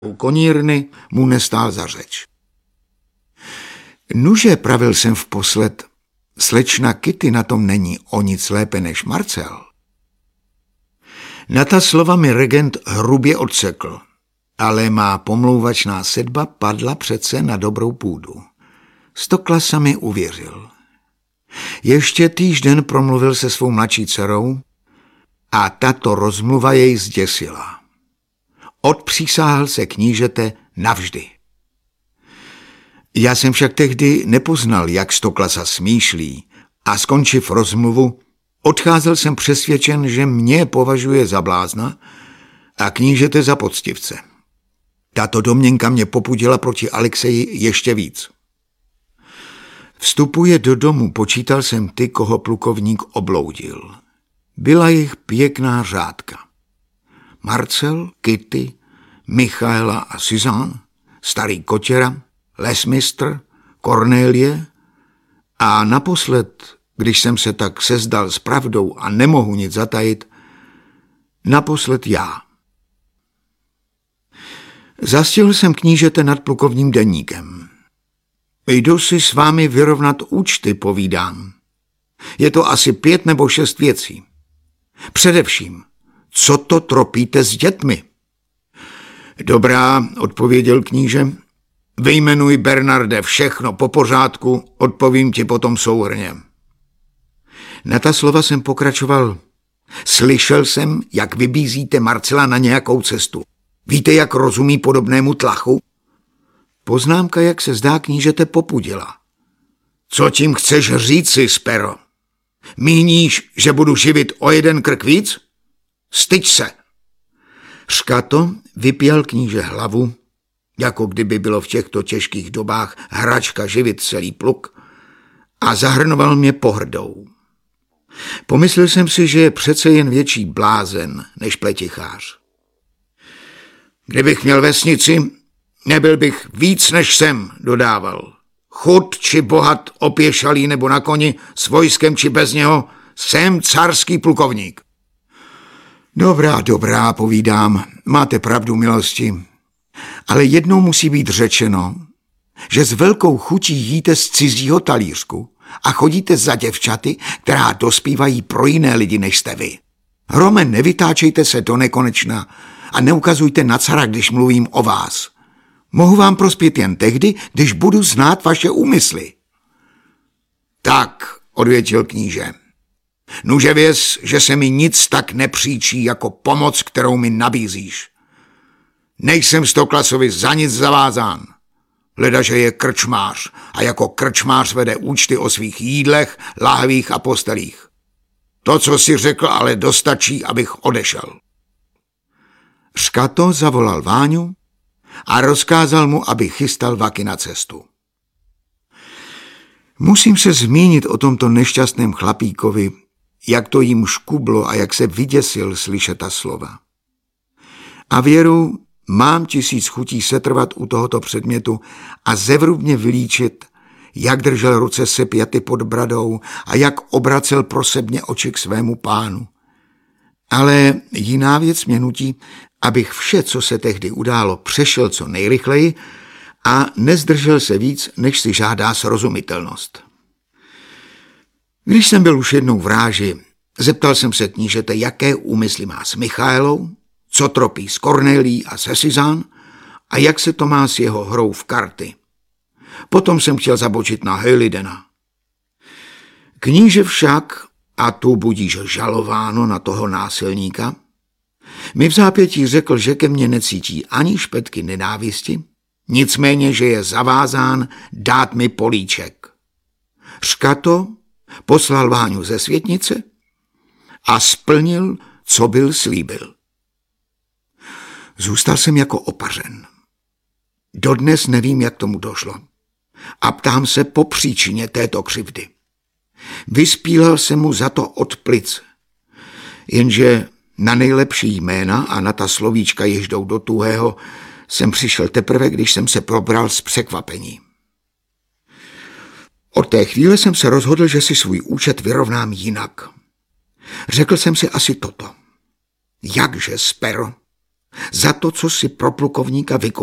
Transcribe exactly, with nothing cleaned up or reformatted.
U konírny mu nestál za řeč. Nuže, pravil jsem vposled, slečna Kitty na tom není o nic lépe než Marcel. Na ta slova mi regent hrubě odsekl, ale má pomlouvačná sedba padla přece na dobrou půdu. Stoklasa mi uvěřil. Ještě týžden promluvil se svou mladší dcerou a tato rozmluva jej zděsila. Odpřísáhl se knížete navždy. Já jsem však tehdy nepoznal, jak Stoklasa smýšlí, a skončiv rozmluvu, odcházel jsem přesvědčen, že mě považuje za blázna a knížete za poctivce. Tato domněnka mě popudila proti Alexeji ještě víc. Vstupuje do domu, počítal jsem ty, koho plukovník obloudil. Byla jich pěkná řádka. Marcel, Kitty, Michaela a Suzanne, starý kotěra, lesmistr, Kornélie a naposled, když jsem se tak sezdal s pravdou a nemohu nic zatajit, naposled já. Zastihl jsem knížete nad plukovním deníkem. Jdu si s vámi vyrovnat účty, povídám. Je to asi pět nebo šest věcí. Především, co to tropíte s dětmi? Dobrá, odpověděl kníže. Vyjmenuj, Bernarde, všechno po pořádku, odpovím ti potom souhrně. Na ta slova jsem pokračoval. Slyšel jsem, jak vybízíte Marcela na nějakou cestu. Víte, jak rozumí podobnému tlachu? Poznámka, jak se zdá, knížete popudila. Co tím chceš říci, Spero? Míníš, že budu živit o jeden krk víc? Styď se. Škato vypěl kníže hlavu, jako kdyby bylo v těchto těžkých dobách hračka živit celý pluk, a zahrnoval mě pohrdou. Pomyslel jsem si, že je přece jen větší blázen než pletichář. Kdybych měl vesnici, nebyl bych víc než jsem, dodával. Chud či bohat, opěšalý nebo na koni, s vojskem či bez něho, jsem carský plukovník. Dobrá, dobrá, povídám, máte pravdu, milosti. Ale jednou musí být řečeno, že s velkou chutí jíte z cizího talířku a chodíte za děvčaty, která dospívají pro jiné lidi, než jste vy. Hrome, nevytáčejte se do nekonečna a neukazujte na cara, když mluvím o vás. Mohu vám prospět jen tehdy, když budu znát vaše úmysly. Tak, odvětil kníže. Nuže věz, že se mi nic tak nepříčí jako pomoc, kterou mi nabízíš. Nejsem Stoklasovi za nic zavázán. Ledaže je krčmář a jako krčmář vede účty o svých jídlech, lahvích a postelích. To, co si řekl, ale dostačí, abych odešel. Škato zavolal Váňu a rozkázal mu, aby chystal vaky na cestu. Musím se zmínit o tomto nešťastném chlapíkovi, jak to jim škublo a jak se vyděsil slyšet ta slova. A věru, mám tisíc chutí setrvat u tohoto předmětu a zevrubně vylíčit, jak držel ruce sepjaty pod bradou a jak obracel prosebně oči k svému pánu. Ale jiná věc mě nutí, abych vše, co se tehdy událo, přešel co nejrychleji a nezdržel se víc, než si žádá srozumitelnost. Když jsem byl už jednou v ráži, zeptal jsem se knížete, jaké úmysly má s Michaelou, co tropí s Kornélií a se Suzanne a jak se to má s jeho hrou v karty. Potom jsem chtěl zabočit na Helidena. Kníže však, a tu budíš žalováno na toho násilníka, mi v zápětí řekl, že ke mně necítí ani špetky nenávisti, nicméně, že je zavázán dát mi políček. Škato poslal Váňu ze světnice a splnil, co byl slíbil. Zůstal jsem jako opařen. Dodnes nevím, jak tomu došlo. A ptám se po příčině této křivdy. Vyspílal jsem mu za to od plic, jenže na nejlepší jména a na ta slovíčka, jež jdou do tuhého, jsem přišel teprve, když jsem se probral z překvapení. Od té chvíle jsem se rozhodl, že si svůj účet vyrovnám jinak. Řekl jsem si asi toto. Jakže, Spero? Za to, co si pro plukovníka vykoupil.